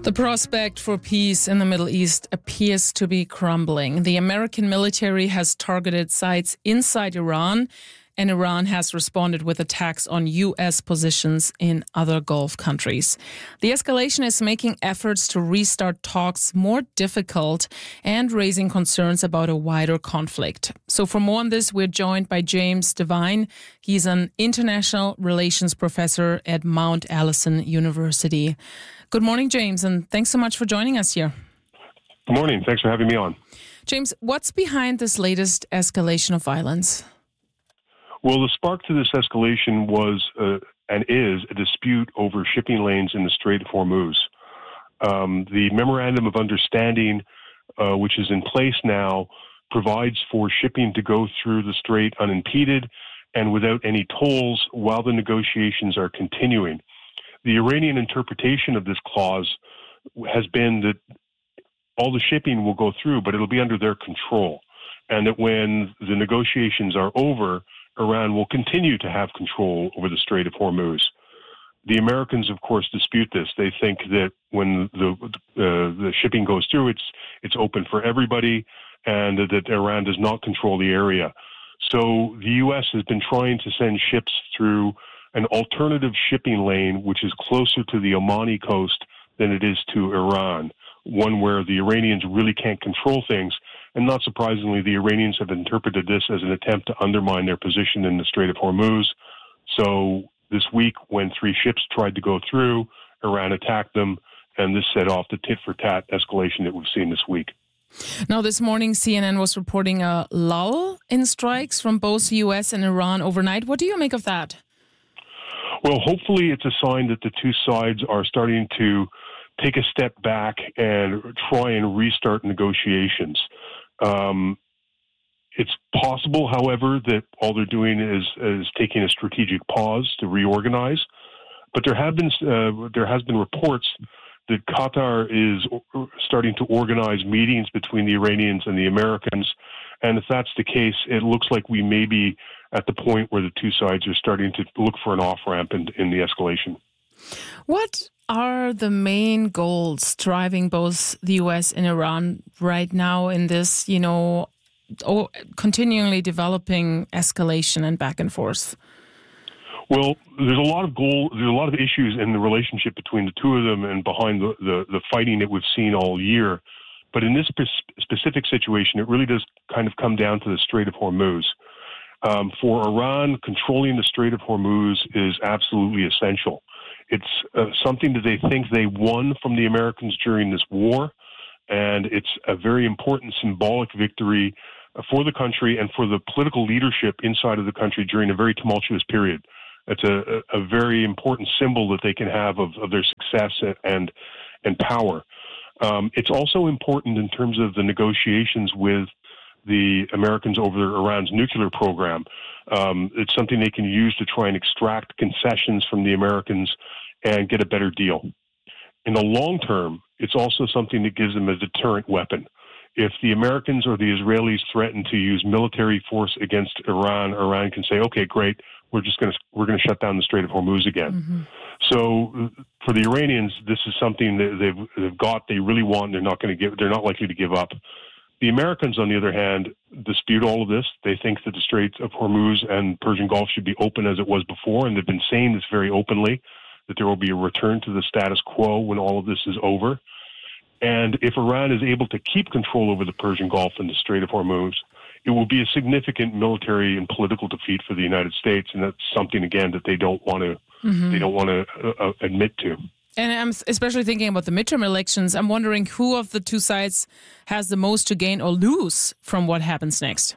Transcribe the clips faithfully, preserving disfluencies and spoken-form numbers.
The prospect for peace in the Middle East appears to be crumbling. The American military has targeted sites inside Iran, and Iran has responded with attacks on U S positions in other Gulf countries. The escalation is making efforts to restart talks more difficult and raising concerns about a wider conflict. So for more on this, we're joined by James Devine. He's an international relations professor at Mount Allison University. Good morning, James, and thanks so much for joining us here. Good morning. Thanks for having me on. James, what's behind this latest escalation of violence? Well, the spark to this escalation was uh, and is a dispute over shipping lanes in the Strait of Hormuz. Um, the Memorandum of Understanding, uh, which is in place now, provides for shipping to go through the strait unimpeded and without any tolls while the negotiations are continuing. The Iranian interpretation of this clause has been that all the shipping will go through, but it'll be under their control, and that when the negotiations are over, Iran will continue to have control over the Strait of Hormuz. The Americans, of course, dispute this. They think that when the uh, the shipping goes through, it's it's open for everybody, and that Iran does not control the area. So the U S has been trying to send ships through an alternative shipping lane, which is closer to the Omani coast than it is to Iran, one where the Iranians really can't control things. And not surprisingly, the Iranians have interpreted this as an attempt to undermine their position in the Strait of Hormuz. So this week, when three ships tried to go through, Iran attacked them, and this set off the tit-for-tat escalation that we've seen this week. Now, this morning, C N N was reporting a lull in strikes from both U S and Iran overnight. What do you make of that? Well, hopefully it's a sign that the two sides are starting to take a step back and try and restart negotiations. Um, it's possible, however, that all they're doing is, is taking a strategic pause to reorganize. But there have been uh, there has been reports that Qatar is starting to organize meetings between the Iranians and the Americans. And if that's the case, it looks like we may be at the point where the two sides are starting to look for an off-ramp in, in the escalation. What are the main goals driving both the U S and Iran right now in this, you know, continually developing escalation and back and forth? Well, there's a lot of goal, there's a lot of issues in the relationship between the two of them and behind the, the, the fighting that we've seen all year. But in this spe- specific situation, it really does kind of come down to the Strait of Hormuz. Um, for Iran, controlling the Strait of Hormuz is absolutely essential. It's uh, something that they think they won from the Americans during this war, and it's a very important symbolic victory for the country and for the political leadership inside of the country during a very tumultuous period. It's a, a very important symbol that they can have of, of their success and and power. Um, it's also important in terms of the negotiations with the Americans over Iran's nuclear program. Um, it's something they can use to try and extract concessions from the Americans and get a better deal. In the long term, it's also something that gives them a deterrent weapon. If the Americans or the Israelis threaten to use military force against Iran, Iran can say, "Okay, great, we're just going to we're going to shut down the Strait of Hormuz again." Mm-hmm. So, for the Iranians, this is something that they've they've got, they really want. They're not going to give. They're not likely to give up. The Americans, on the other hand, dispute all of this. They think that the Strait of Hormuz and Persian Gulf should be open as it was before, and they've been saying this very openly, that there will be a return to the status quo when all of this is over. And if Iran is able to keep control over the Persian Gulf and the Strait of Hormuz, it will be a significant military and political defeat for the United States, and that's something, again, that they don't want to mm-hmm. they don't want to uh, admit to. And I'm especially thinking about the midterm elections. I'm wondering who of the two sides has the most to gain or lose from what happens next.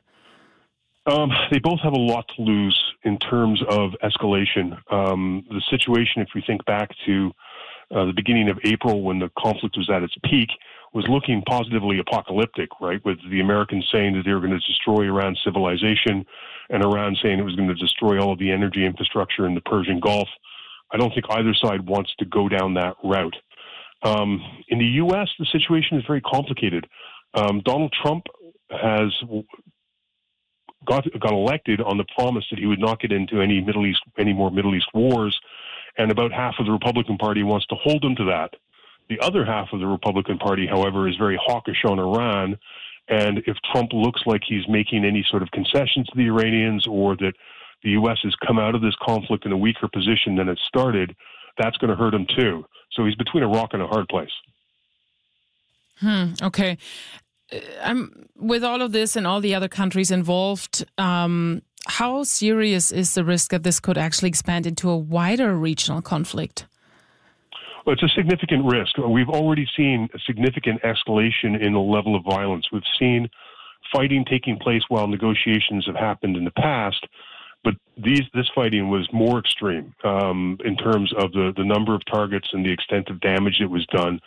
Um, they both have a lot to lose in terms of escalation. Um, the situation, if we think back to uh, the beginning of April when the conflict was at its peak, was looking positively apocalyptic, right? With the Americans saying that they were going to destroy Iran's civilization and Iran saying it was going to destroy all of the energy infrastructure in the Persian Gulf. I don't think either side wants to go down that route. Um, in the U S, the situation is very complicated. Um, Donald Trump has got got elected on the promise that he would not get into any Middle East, any more Middle East wars, and about half of the Republican Party wants to hold him to that. The other half of the Republican Party, however, is very hawkish on Iran. And if Trump looks like he's making any sort of concessions to the Iranians, or that the U S has come out of this conflict in a weaker position than it started, that's going to hurt him too. So he's between a rock and a hard place. Hmm. Okay. I'm, with all of this and all the other countries involved, um, how serious is the risk that this could actually expand into a wider regional conflict? Well, it's a significant risk. We've already seen a significant escalation in the level of violence. We've seen fighting taking place while negotiations have happened in the past, but these, this fighting was more extreme um, in terms of the, the number of targets and the extent of damage that was done.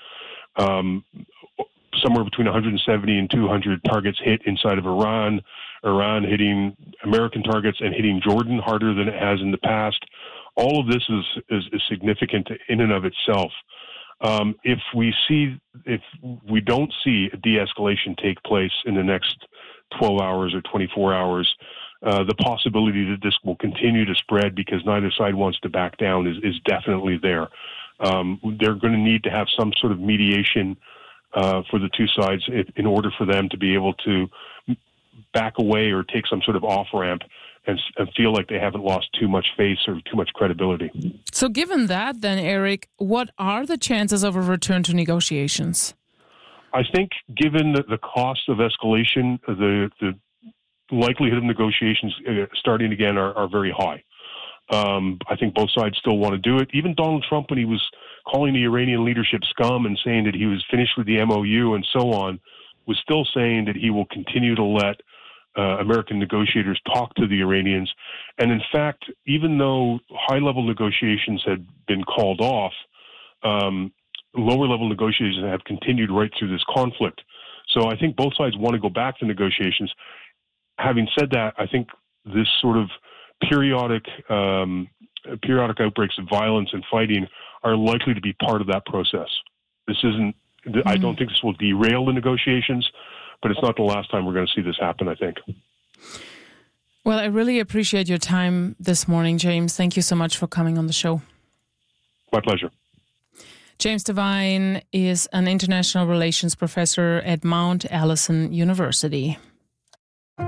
Um, somewhere between one hundred seventy and two hundred targets hit inside of Iran, Iran hitting American targets and hitting Jordan harder than it has in the past. All of this is, is, is significant in and of itself. Um, if we see, if we don't see a de-escalation take place in the next twelve hours or twenty-four hours, uh, the possibility that this will continue to spread because neither side wants to back down is, is definitely there. Um, they're going to need to have some sort of mediation uh, for the two sides in, in order for them to be able to back away or take some sort of off-ramp and, and feel like they haven't lost too much face or too much credibility. So given that, then, Eric, what are the chances of a return to negotiations? I think given the, the cost of escalation, the, the likelihood of negotiations uh, starting again are, are very high. Um, I think both sides still want to do it. Even Donald Trump, when he was calling the Iranian leadership scum and saying that he was finished with the M O U and so on, was still saying that he will continue to let uh, American negotiators talk to the Iranians. And in fact, even though high-level negotiations had been called off, um, lower-level negotiations have continued right through this conflict. So I think both sides want to go back to negotiations. Having said that, I think this sort of periodic um, periodic outbreaks of violence and fighting are likely to be part of that process. This isn't, mm-hmm. I don't think this will derail the negotiations, but it's not the last time we're going to see this happen, I think. Well, I really appreciate your time this morning, James. Thank you so much for coming on the show. My pleasure. James Devine is an international relations professor at Mount Allison University.